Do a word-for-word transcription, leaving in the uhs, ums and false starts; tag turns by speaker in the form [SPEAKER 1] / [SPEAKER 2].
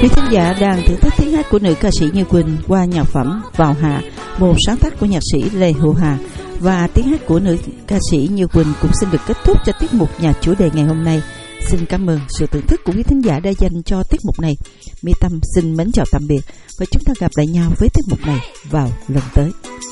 [SPEAKER 1] Quý thính giả đang thưởng thức tiếng hát của nữ ca sĩ Như Quỳnh qua nhạc phẩm Vào Hạ, một sáng tác của nhạc sĩ Lê Hữu Hà. Và tiếng hát của nữ ca sĩ Như Quỳnh cũng xin được kết thúc cho tiết mục Nhạc Chủ Đề ngày hôm nay. Xin cảm ơn sự thưởng thức của quý thính giả đã dành cho tiết mục này. Mỹ Tâm xin mến chào tạm biệt và chúng ta gặp lại nhau với tiết mục này vào lần tới.